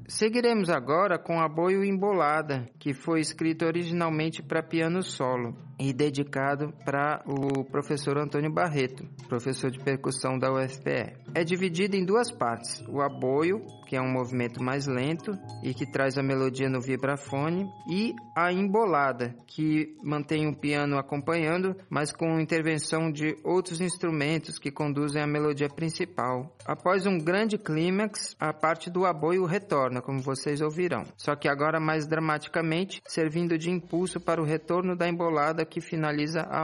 Seguiremos agora com Aboio e Embolada, que foi escrito originalmente para piano solo e dedicado para o professor Antônio Barreto, professor de percussão da UFPE. É dividido em duas partes: o aboio, que é um movimento mais lento e que traz a melodia no vibrafone, e a embolada, que mantém o piano acompanhando, mas com intervenção de outros instrumentos que conduzem a melodia principal. Após um grande clímax, a parte do aboio retorna, como vocês ouvirão, só que agora mais dramaticamente, servindo de impulso para o retorno da embolada que finaliza a